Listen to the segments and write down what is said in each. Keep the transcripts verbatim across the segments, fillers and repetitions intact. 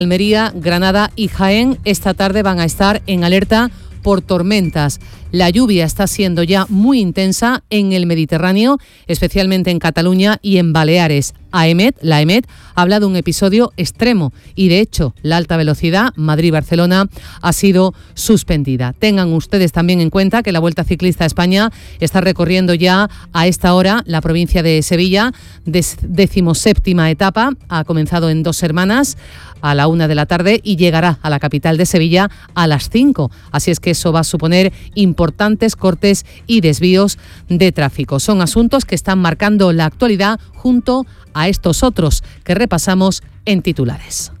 Almería, Granada y Jaén esta tarde van a estar en alerta por tormentas. La lluvia está siendo ya muy intensa en el Mediterráneo, especialmente en Cataluña y en Baleares. AEMET, la AEMET habla de un episodio extremo y, de hecho, la alta velocidad Madrid-Barcelona ha sido suspendida. Tengan ustedes también en cuenta que la Vuelta Ciclista a España está recorriendo ya a esta hora la provincia de Sevilla. Decimoséptima etapa, ha comenzado en Dos Hermanas a la una de la tarde y llegará a la capital de Sevilla a las cinco. Así es que eso va a suponer importantes cortes y desvíos de tráfico. Son asuntos que están marcando la actualidad junto a estos otros que repasamos en titulares.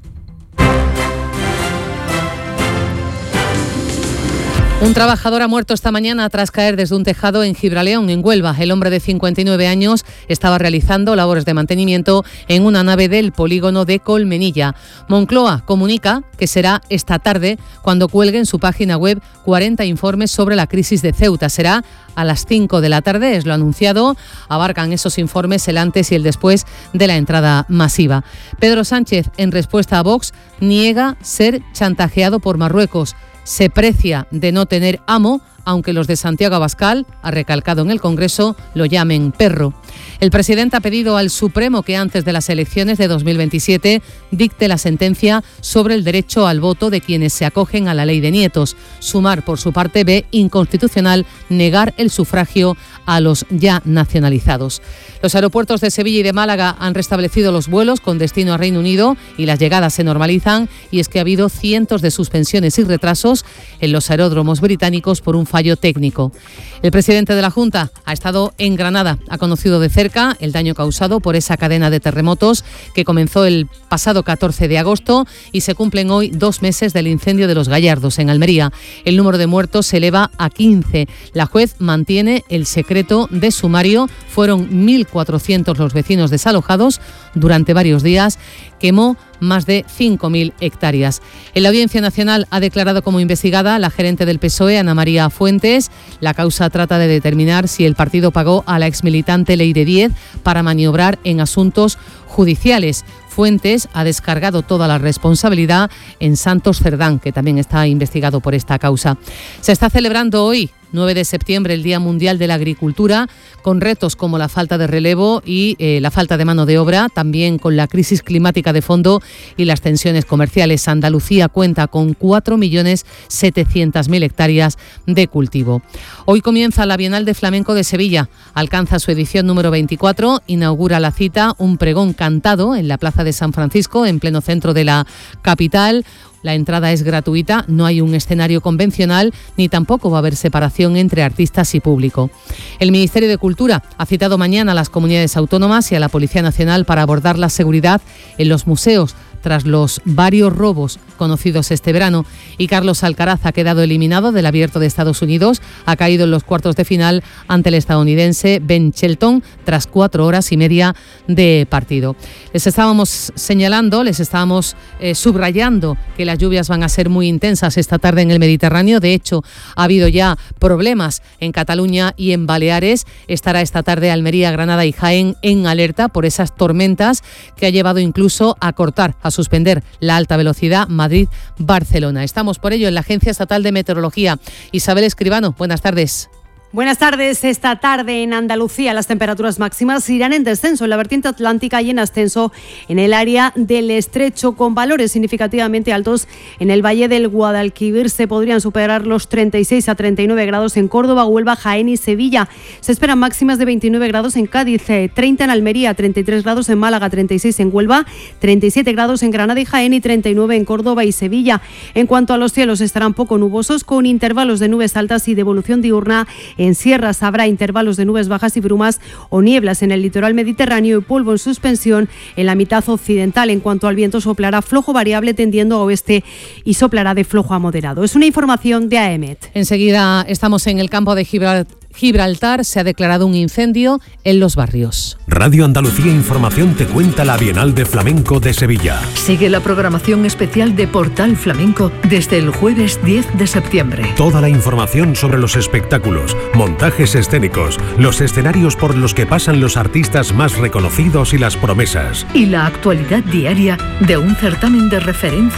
Un trabajador ha muerto esta mañana tras caer desde un tejado en Gibraleón, en Huelva. El hombre de cincuenta y nueve años estaba realizando labores de mantenimiento en una nave del polígono de Colmenilla. Moncloa comunica que será esta tarde cuando cuelgue en su página web cuarenta informes sobre la crisis de Ceuta. Será a las cinco de la tarde, es lo anunciado. Abarcan esos informes el antes y el después de la entrada masiva. Pedro Sánchez, en respuesta a Vox, niega ser chantajeado por Marruecos. Se precia de no tener amo, aunque los de Santiago Abascal, ha recalcado en el Congreso, lo llamen perro. El presidente ha pedido al Supremo que antes de las elecciones de dos mil veintisiete dicte la sentencia sobre el derecho al voto de quienes se acogen a la ley de nietos. Sumar, por su parte, ve inconstitucional negar el sufragio a los ya nacionalizados. Los aeropuertos de Sevilla y de Málaga han restablecido los vuelos con destino a Reino Unido y las llegadas se normalizan, y es que ha habido cientos de suspensiones y retrasos en los aeródromos británicos por un fallo técnico. El presidente de la Junta ha estado en Granada, ha conocido de cerca el daño causado por esa cadena de terremotos que comenzó el pasado catorce de agosto y se cumplen hoy dos meses del incendio de Los Gallardos en Almería. El número de muertos se eleva a quince. La juez mantiene el secreto de sumario. Fueron mil cuatrocientos los vecinos desalojados durante varios días. Quemó más de cinco mil hectáreas. En la Audiencia Nacional ha declarado como investigada la gerente del P S O E, Ana María Fuentes. La causa trata de determinar si el partido pagó a la exmilitante Leire Díez para maniobrar en asuntos judiciales. Fuentes ha descargado toda la responsabilidad en Santos Cerdán, que también está investigado por esta causa. Se está celebrando hoy, nueve de septiembre, el Día Mundial de la Agricultura, con retos como la falta de relevo y eh, la falta de mano de obra, también con la crisis climática de fondo y las tensiones comerciales. Andalucía cuenta con cuatro millones setecientas mil hectáreas de cultivo. Hoy comienza la Bienal de Flamenco de Sevilla. Alcanza su edición número veinticuatro, inaugura la cita un pregón cantado en la Plaza de San Francisco, en pleno centro de la capital. La entrada es gratuita, no hay un escenario convencional ni tampoco va a haber separación entre artistas y público. El Ministerio de Cultura ha citado mañana a las comunidades autónomas y a la Policía Nacional para abordar la seguridad en los museos tras los varios robos conocidos este verano. Y Carlos Alcaraz ha quedado eliminado del Abierto de Estados Unidos. Ha caído en los cuartos de final ante el estadounidense Ben Shelton tras cuatro horas y media de partido. Les estábamos señalando, les estábamos eh, subrayando que las lluvias van a ser muy intensas esta tarde en el Mediterráneo. De hecho, ha habido ya problemas en Cataluña y en Baleares. Estará esta tarde Almería, Granada y Jaén en alerta por esas tormentas que ha llevado incluso a cortar, a suspender la alta velocidad Madrid-Barcelona. Estamos por ello en la Agencia Estatal de Meteorología. Isabel Escribano, buenas tardes. Buenas tardes. Esta tarde en Andalucía las temperaturas máximas irán en descenso en la vertiente atlántica y en ascenso en el área del Estrecho, con valores significativamente altos en el Valle del Guadalquivir. Se podrían superar los treinta y seis a treinta y nueve grados en Córdoba, Huelva, Jaén y Sevilla. Se esperan máximas de veintinueve grados en Cádiz, treinta en Almería, treinta y tres grados en Málaga, treinta y seis en Huelva, treinta y siete grados en Granada y Jaén y treinta y nueve en Córdoba y Sevilla. En cuanto a los cielos, estarán poco nubosos con intervalos de nubes altas y de evolución diurna. En sierras habrá intervalos de nubes bajas y brumas o nieblas en el litoral mediterráneo y polvo en suspensión en la mitad occidental. En cuanto al viento, soplará flojo variable tendiendo a oeste y soplará de flojo a moderado. Es una información de AEMET. Enseguida estamos en el campo de Gibraltar. Gibraltar se ha declarado un incendio en Los Barrios. Radio Andalucía Información te cuenta la Bienal de Flamenco de Sevilla. Sigue la programación especial de Portal Flamenco desde el jueves diez de septiembre. Toda la información sobre los espectáculos, montajes escénicos, los escenarios por los que pasan los artistas más reconocidos y las promesas. Y la actualidad diaria de un certamen de referencia